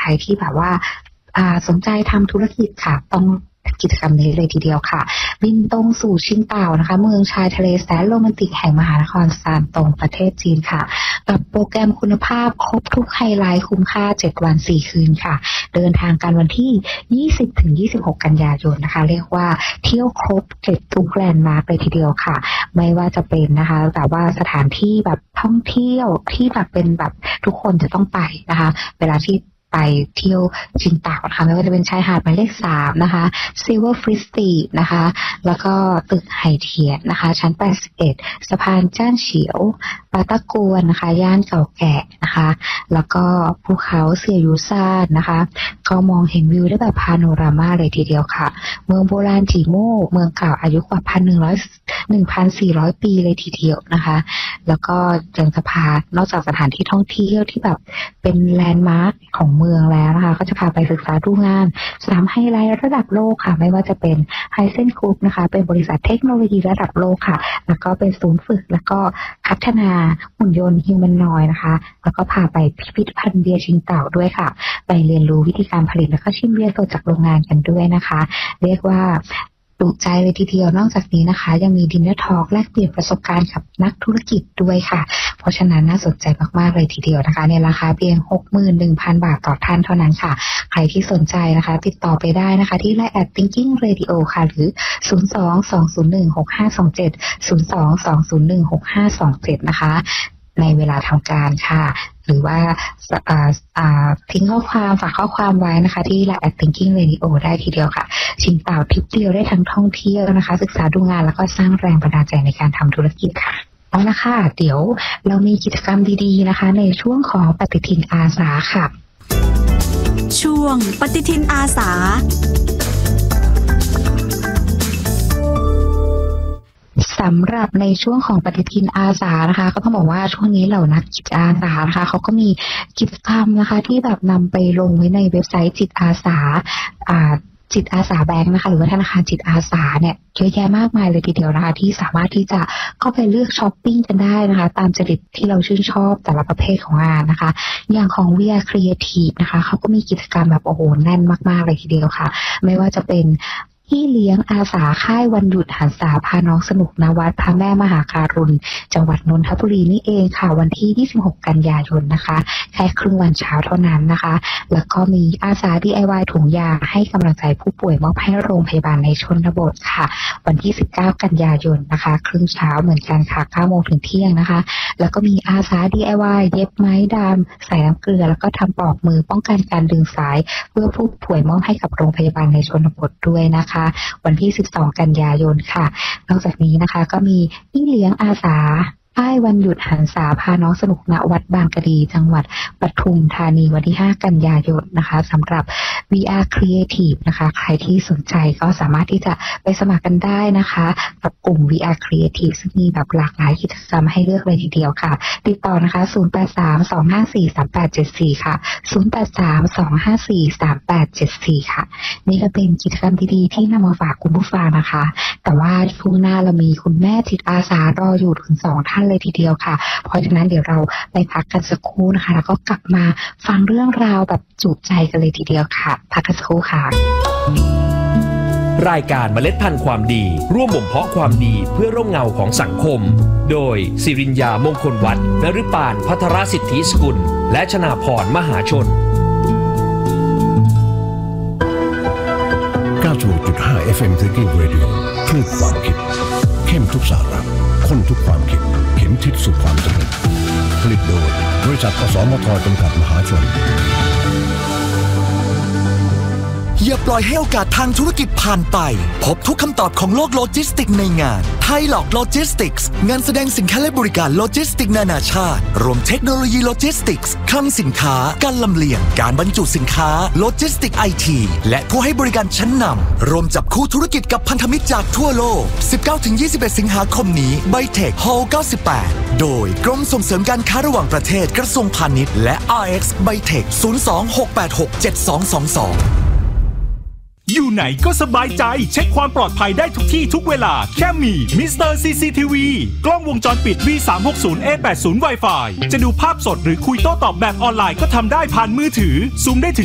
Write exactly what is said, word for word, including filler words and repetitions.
รที่แบบว่าสนใจทำธุรกิจค่ะต้องกิจกรรมนี้เลยทีเดียวค่ะบินตรงสู่ชิงเต่านะคะเมืองชายทะเลแสนโรแมนติกแห่งมหานครซานตงประเทศจีนค่ะกับโปรแกรมคุณภาพครบทุกไฮไลท์คุ้มค่าเจ็ดวันสี่คืนค่ะเดินทางกันวันที่ ยี่สิบถึงยี่สิบหก กันยายนนะคะเรียกว่าเที่ยวครบเจ็ดทุกแลนด์มาร์คเลยทีเดียวค่ะไม่ว่าจะเป็นนะคะแต่ว่าสถานที่แบบท่องเที่ยวที่แบบเป็นแบบทุกคนจะต้องไปนะคะเวลาที่ไปเที่ยวชิงเต่านะคะไม่ว่าจะเป็นชายหาดหมายเลขสามนะคะซิลเวอร์ฟริสตีนะคะแล้วก็ตึกไฮเทียนนะคะชั้นแปดสิบเอ็ดสะพานจ้านเฉียวปาตะกวนนะคะย่านเก่าแก่นะคะแล้วก็ภูเขาเซียยูซานนะคะก็มองเห็นวิวได้แบบพาโนรามาเลยทีเดียวค่ะเมืองโบราณจีโม่เมืองเก่าอายุกว่า หนึ่งพันสี่ร้อย ปีเลยทีเดียวนะคะแล้วก็ยังจะพานอกจากสถานที่ท่องเที่ยวที่แบบเป็นแลนด์มาร์คของเมืองแล้วนะคะก็จะพาไปศึกษาดูงานสามไฮไลท์ระดับโลกค่ะไม่ว่าจะเป็นไฮเซนกรุ๊ปนะคะเป็นบริษัทเทคโนโลยีระดับโลกค่ะแล้วก็เป็นศูนย์ฝึกแล้วก็พัฒนาหุ่นยนต์ฮิวแมนนอยด์นะคะแล้วก็พาไปพิพิธภัณฑ์เบียร์ชิงเต่าด้วยค่ะไปเรียนรู้วิธีการผลิตแล้วก็ชิมเบียร์สดจากโรงงานกันด้วยนะคะเรียกว่าถูกใจเลยทีเดียวนอกจากนี้นะคะยังมีดินเนอร์ทอล์กแลกเปลี่ยนประสบการณ์กับนักธุรกิจด้วยค่ะเพราะฉะนั้นน่าสนใจมากๆเลยทีเดียวนะคะในราคาเพียง หกหมื่นหนึ่งพัน บาทต่อท่านเท่านั้นค่ะใครที่สนใจนะคะติดต่อไปได้นะคะที่ ไลน์ แอท Thinking Radio ค่ะหรือ ศูนย์ สอง สอง ศูนย์ หนึ่ง หก ห้า สอง เจ็ด ศูนย์ สอง สอง ศูนย์ หนึ่ง หก ห้า สอง เจ็ดนะคะในเวลาทำการค่ะหรือว่าทิ้งข้อความฝากข้อความไว้นะคะที่ ไลน์ แอท Thinking Radio ได้ทีเดียวค่ะชิงเต่าทริปเดียวได้ทั้งท่องเที่ยวนะคะศึกษาดูงานแล้วก็สร้างแรงบันดาลใจในการทำธุรกิจค่ะเอาละค่ะเดี๋ยวเรามีกิจกรรมดีๆนะคะในช่วงของปฏิทินอาสาค่ะช่วงปฏิทินอาสาสำหรับในช่วงของปฏิทินอาสานะคะก็ต้องบอกว่าช่วงนี้เหล่านักจิตอาสานะคะเขาก็มีกิจกรรมนะคะที่แบบนำไปลงไว้ในเว็บไซต์จิตอาสาอ่าจิตอาสาแบงค์นะคะหรือว่าธนาคารจิตอาสาเนี่ยเยอะแยะมากมายเลยทีเดียวนะคะที่สามารถที่จะเข้าไปเลือกช้อปปิ้งกันได้นะคะตามจริตที่เราชื่นชอบแต่ละประเภทของงานนะคะอย่างของ วี อาร์ Creative นะคะเขาก็มีกิจกรรมแบบโอ้โหแน่นมากๆเลยทีเดียวค่ะไม่ว่าจะเป็นที่เลี้ยงอาสาค่ายวันหยุดหันษาพาน้องสนุกณวัดพระแม่มหาการุณจังหวัดนนทบุรีนี่เองค่ะวันที่ยี่สิบหกกันยายนนะคะแค่ครึ่งวันเช้าเท่านั้นนะคะแล้วก็มีอาสา ดี ไอ วาย ถุงยาให้กำลังใจผู้ป่วยมอบให้โรงพยาบาลในชนบทค่ะวันที่สิบเก้ากันยายนนะคะครึ่งเช้าเหมือนกันค่ะเก้าโมงถึงเที่ยงนะคะแล้วก็มีอาสา ดี ไอ วาย เย็บไม้ดามใส่น้ำเกลือแล้วก็ทำปลอกมือป้องกันการดึงสายเพื่อผู้ป่วยมอบให้กับโรงพยาบาลในชนบทด้วยนะคะวันที่สิบสองกันยายนค่ะนอกจากนี้นะคะก็มีพี่เลี้ยงอาสาค่ายวันหยุดหันษาพาน้องสนุกณวัดบางกะดีจังหวัดปทุมธานีวันที่ห้ากันยายนนะคะสำหรับ วี อาร์ Creative นะคะใครที่สนใจก็สามารถที่จะไปสมัครกันได้นะคะกับกลุ่ม วี อาร์ Creative ซึ่งมีแบบหลากหลายกิจกรรมให้เลือกเลยทีเดียวค่ะติดต่อนะคะศูนย์ แปด สาม สอง ห้า สี่ สาม แปด เจ็ด สี่ค่ะศูนย์ แปด สาม สอง ห้า สี่ สาม แปด เจ็ด สี่ค่ะนี่ก็เป็นกิจกรรมดีๆที่นำมาฝากคุณผู้ฟังนะคะแต่ว่าช่วงหน้าเรามีคุณแม่จิตอาสารออยู่ถึงสองท่านเลยทีเดียวค่ะเพราะฉะนั้นเดี๋ยวเราไปพักกันสักครู่นะคะแล้วก็กลับมาฟังเรื่องราวแบบจุใจกันเลยทีเดียวค่ะพักกันสักครู่ค่ะรายการเมล็ดพันธุ์ความดีร่วมบ่มเพาะความดีเพื่อร่มเงาของสังคมโดยศิริญญามงคลวัฒน์นฤปานภัทรสิทธิสกุลและชนาพรมหาชนเก้าสิบหกจุดห้า เอฟ เอ็ม Thinking Radio คลื่นความคิดเข้มทุกสาระข้นทุกความคิดเข็มทิศสู่ความสำเร็จผลิตโดยบริษัทอสมทจำกัดมหาชนอย่าปล่อยให้โอกาสทางธุรกิจผ่านไปพบทุกคำตอบของโลกโลจิสติกในงานไทยหลอกโลจิสติกส์งานแสดงสินค้าและบริการโลจิสติกนานาชาติรวมเทคโนโลยีโลจิสติกส์คลังสินค้าการลำเลียงการบรรจุสินค้าโลจิสติกไอทีและผู้ให้บริการชั้นนำรวมจับคู่ธุรกิจกับพันธมิตรจากทั่วโลก สิบเก้าถึงยี่สิบเอ็ด สิงหาคมนี้ไบเทค Hall เก้าสิบแปดโดยกรมส่งเสริมการค้าระหว่างประเทศกระทรวงพาณิชย์และ อาร์ เอ็กซ์ Bytech ศูนย์ สอง หก แปด หก เจ็ด สอง สอง สองอยู่ไหนก็สบายใจเช็คความปลอดภัยได้ทุกที่ทุกเวลาแค่มีมิสเตอร์ ซี ซี ที วี กล้องวงจรปิด วี สาม หก ศูนย์ เอ แปดสิบ Wi-Fi จะดูภาพสดหรือคุยโต้ตอบแบบออนไลน์ก็ทำได้ผ่านมือถือซูมได้ถึง